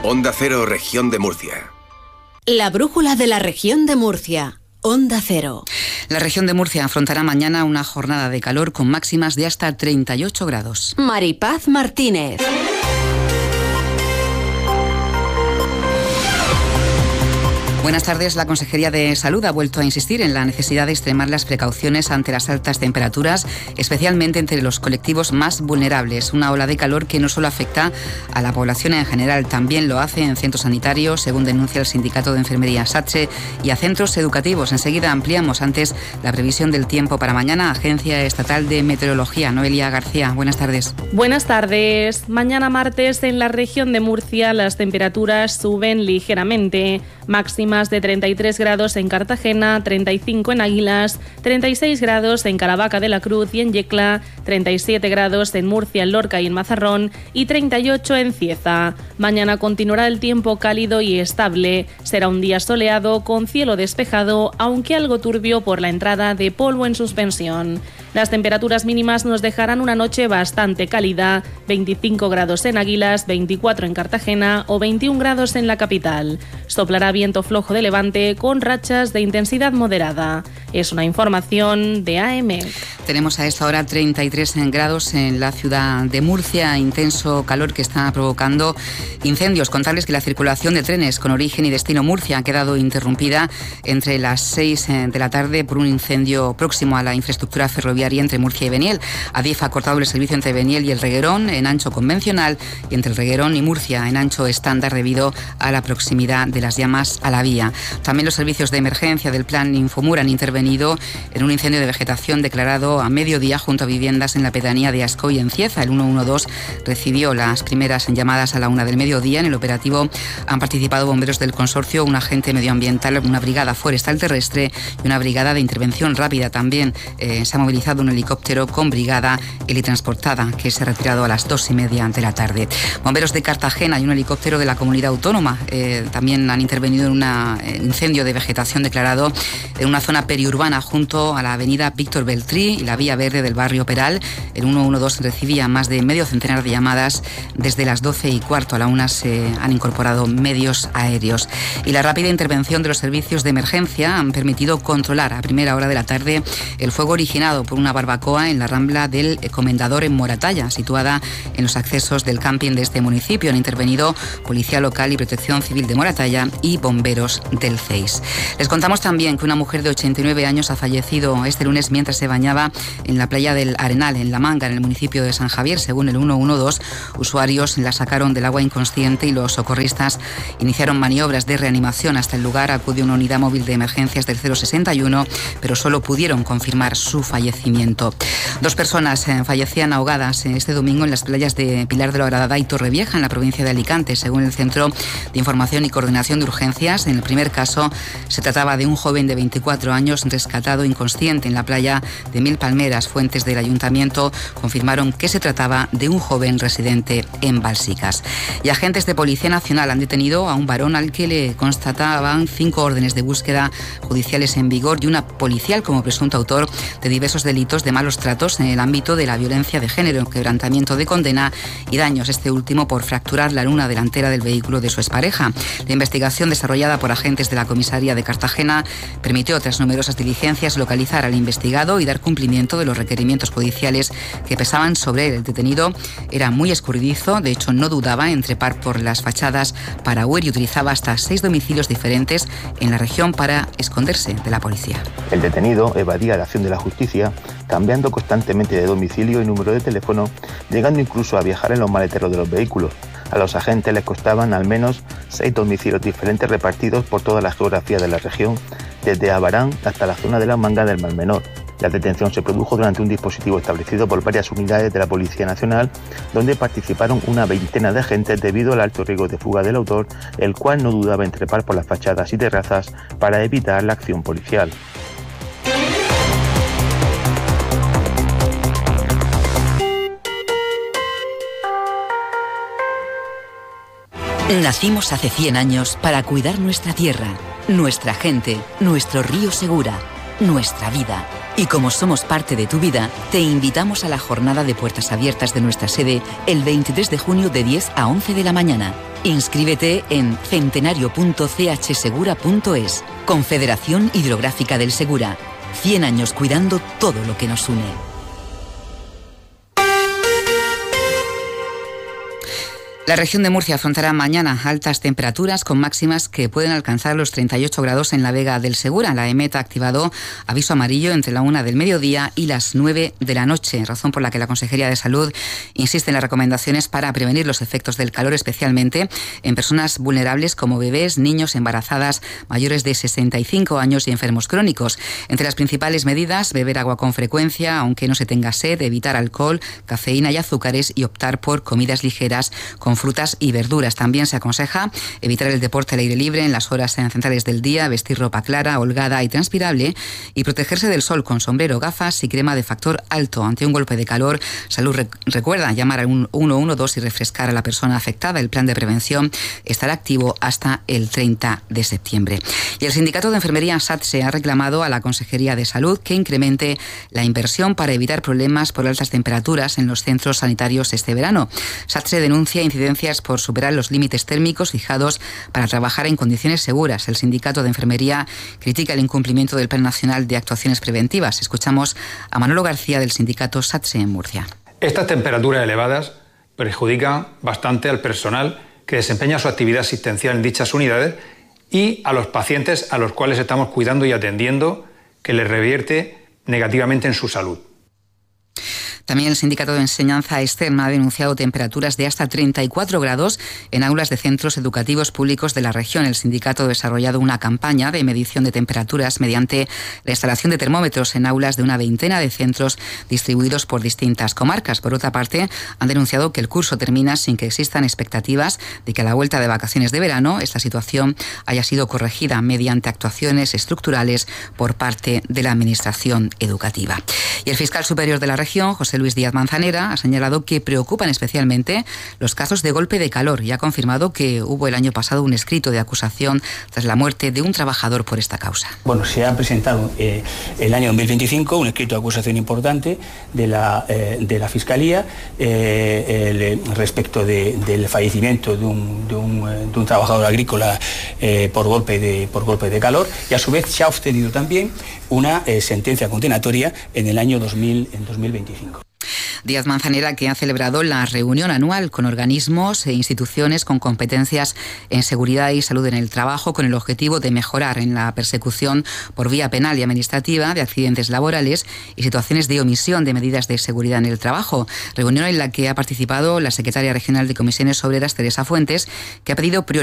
Onda Cero, Región de Murcia. La brújula de la Región de Murcia. Onda Cero. La región de Murcia afrontará mañana una jornada de calor con máximas de hasta 38 grados. Maripaz Martínez. Buenas tardes. La Consejería de Salud ha vuelto a insistir en la necesidad de extremar las precauciones ante las altas temperaturas, especialmente entre los colectivos más vulnerables. Una ola de calor que no solo afecta a la población en general, también lo hace en centros sanitarios, según denuncia el Sindicato de Enfermería SATSE, y a centros educativos. Enseguida ampliamos. Antes, la previsión del tiempo para mañana. Agencia Estatal de Meteorología. Noelia García, buenas tardes. Buenas tardes. Mañana martes en la región de Murcia las temperaturas suben ligeramente. Máximas de 33 grados en Cartagena, 35 en Águilas, 36 grados en Caravaca de la Cruz y en Yecla, 37 grados en Murcia, en Lorca y en Mazarrón y 38 en Cieza. Mañana continuará el tiempo cálido y estable. Será un día soleado con cielo despejado, aunque algo turbio por la entrada de polvo en suspensión. Las temperaturas mínimas nos dejarán una noche bastante cálida, 25 grados en Águilas, 24 en Cartagena o 21 grados en la capital. Soplará viento flojo de levante con rachas de intensidad moderada. Es una información de AEMET. Tenemos a esta hora 33 grados en la ciudad de Murcia, intenso calor que está provocando incendios. Contarles que la circulación de trenes con origen y destino Murcia ha quedado interrumpida entre las 6 de la tarde por un incendio próximo a la infraestructura ferroviaria entre Murcia y Beniel. Adif ha cortado el servicio entre Beniel y el Reguerón en ancho convencional y entre el Reguerón y Murcia en ancho estándar debido a la proximidad de las llamas a la vía. También los servicios de emergencia del Plan Infomur han intervenido en un incendio de vegetación declarado a mediodía junto a viviendas en la pedanía de Ascoy en Cieza. El 112 recibió las primeras llamadas a la 1 del mediodía. En el operativo han participado bomberos del consorcio, un agente medioambiental, una brigada forestal terrestre y una brigada de intervención rápida. También se ha movilizado un helicóptero con brigada helitransportada que se ha retirado a las 2:30 de la tarde. Bomberos de Cartagena y un helicóptero de la comunidad autónoma también han intervenido en un incendio de vegetación declarado en una zona periurbana junto a la avenida Víctor Beltrí y la vía verde del barrio Peral. El 112 recibía más de medio centenar de llamadas. Desde las 12:15 a la 1 se han incorporado medios aéreos. Y la rápida intervención de los servicios de emergencia han permitido controlar a primera hora de la tarde el fuego originado por una barbacoa en la Rambla del Comendador en Moratalla, situada en los accesos del camping de este municipio. Han intervenido Policía Local y Protección Civil de Moratalla y bomberos del CEIS. Les contamos también que una mujer de 89 años ha fallecido este lunes mientras se bañaba en la playa del Arenal, en La Manga, en el municipio de San Javier. Según el 112, usuarios la sacaron del agua inconsciente y los socorristas iniciaron maniobras de reanimación. Hasta el lugar acudió una unidad móvil de emergencias del 061, pero solo pudieron confirmar su fallecimiento. 2 personas fallecían ahogadas este domingo en las playas de Pilar de la Horadada y Torrevieja, en la provincia de Alicante, según el Centro de Información y Coordinación de Urgencias. En el primer caso, se trataba de un joven de 24 años rescatado inconsciente en la playa de Mil Palmeras. Fuentes del ayuntamiento confirmaron que se trataba de un joven residente en Balsicas. Y agentes de Policía Nacional han detenido a un varón al que le constataban 5 órdenes de búsqueda judiciales en vigor y una policial como presunto autor de diversos delitos de malos tratos en el ámbito de la violencia de género, quebrantamiento de condena y daños, este último por fracturar la luna delantera del vehículo de su expareja. La investigación desarrollada por agentes de la comisaría de Cartagena permitió, tras numerosas diligencias, localizar al investigado y dar cumplimiento de los requerimientos judiciales que pesaban sobre él. El detenido era muy escurridizo, de hecho no dudaba en trepar por las fachadas para huir y utilizaba hasta 6 domicilios diferentes en la región para esconderse de la policía. El detenido evadía la acción de la justicia, cambiando constantemente de domicilio y número de teléfono, llegando incluso a viajar en los maleteros de los vehículos. A los agentes les costaban al menos 6 domicilios diferentes repartidos por toda la geografía de la región, desde Abarán hasta la zona de la Manga del Mar Menor. La detención se produjo durante un dispositivo establecido por varias unidades de la Policía Nacional, donde participaron una veintena de agentes debido al alto riesgo de fuga del autor, el cual no dudaba en trepar por las fachadas y terrazas para evitar la acción policial. Nacimos hace 100 años para cuidar nuestra tierra, nuestra gente, nuestro río Segura, nuestra vida. Y como somos parte de tu vida, te invitamos a la jornada de puertas abiertas de nuestra sede el 23 de junio de 10 a 11 de la mañana. Inscríbete en centenario.chsegura.es. Confederación Hidrográfica del Segura. 100 años cuidando todo lo que nos une. La región de Murcia afrontará mañana altas temperaturas con máximas que pueden alcanzar los 38 grados en la Vega del Segura. La EMET ha activado aviso amarillo entre la 1 del mediodía y las 9 de la noche, razón por la que la Consejería de Salud insiste en las recomendaciones para prevenir los efectos del calor, especialmente en personas vulnerables como bebés, niños, embarazadas, mayores de 65 años y enfermos crónicos. Entre las principales medidas, beber agua con frecuencia, aunque no se tenga sed, evitar alcohol, cafeína y azúcares y optar por comidas ligeras con frutas y verduras. También se aconseja evitar el deporte al aire libre en las horas centrales del día, vestir ropa clara, holgada y transpirable y protegerse del sol con sombrero, gafas y crema de factor alto. Ante un golpe de calor, Salud recuerda llamar al 112 y refrescar a la persona afectada. El plan de prevención estará activo hasta el 30 de septiembre. Y el Sindicato de Enfermería SATSE ha reclamado a la Consejería de Salud que incremente la inversión para evitar problemas por altas temperaturas en los centros sanitarios este verano. SATSE denuncia incidencias por superar los límites térmicos fijados para trabajar en condiciones seguras. El Sindicato de Enfermería critica el incumplimiento del Plan Nacional de Actuaciones Preventivas. Escuchamos a Manolo García del sindicato SATSE en Murcia. Estas temperaturas elevadas perjudican bastante al personal que desempeña su actividad asistencial en dichas unidades y a los pacientes a los cuales estamos cuidando y atendiendo, que les revierte negativamente en su salud. También el Sindicato de Enseñanza Externa ha denunciado temperaturas de hasta 34 grados en aulas de centros educativos públicos de la región. El sindicato ha desarrollado una campaña de medición de temperaturas mediante la instalación de termómetros en aulas de una veintena de centros distribuidos por distintas comarcas. Por otra parte, han denunciado que el curso termina sin que existan expectativas de que a la vuelta de vacaciones de verano esta situación haya sido corregida mediante actuaciones estructurales por parte de la Administración educativa. Y el fiscal superior de la región, José Luis Díaz Manzanera, ha señalado que preocupan especialmente los casos de golpe de calor y ha confirmado que hubo el año pasado un escrito de acusación tras la muerte de un trabajador por esta causa. Bueno, se ha presentado el año 2025 un escrito de acusación importante de la Fiscalía respecto del fallecimiento de un trabajador agrícola por golpe de calor, y a su vez se ha obtenido también una sentencia condenatoria en el año 2025. Díaz Manzanera, que ha celebrado la reunión anual con organismos e instituciones con competencias en seguridad y salud en el trabajo, con el objetivo de mejorar en la persecución por vía penal y administrativa de accidentes laborales y situaciones de omisión de medidas de seguridad en el trabajo. Reunión en la que ha participado la secretaria regional de Comisiones Obreras, Teresa Fuentes, que ha pedido prioridad